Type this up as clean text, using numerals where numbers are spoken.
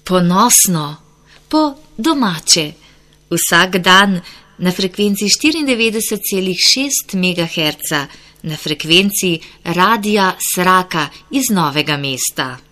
ponosno, po domače, vsak dan na frekvenci 94,6 MHz, na frekvenci Radia Sraka iz Novega mesta.